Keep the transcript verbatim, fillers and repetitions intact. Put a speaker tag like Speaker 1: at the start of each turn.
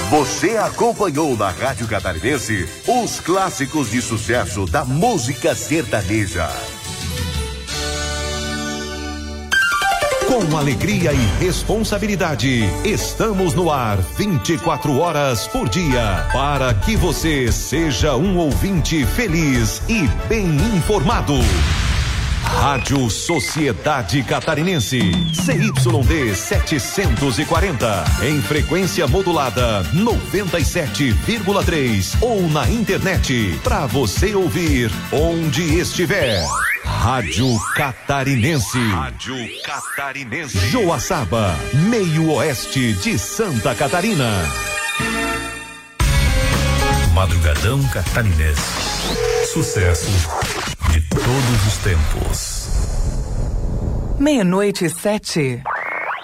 Speaker 1: Você acompanhou na Rádio Catarinense os clássicos de sucesso da música sertaneja.
Speaker 2: Com alegria e responsabilidade, estamos no ar vinte e quatro horas por dia, para que você seja um ouvinte feliz e bem informado. Rádio Sociedade Catarinense, C Y D setecentos e quarenta, em frequência modulada noventa e sete vírgula três ou na internet, para você ouvir onde estiver. Rádio Catarinense. Rádio Catarinense. Joaçaba, meio oeste de Santa Catarina.
Speaker 3: Madrugadão Catarinense. Sucesso de todos os tempos.
Speaker 4: Meia-noite e sete.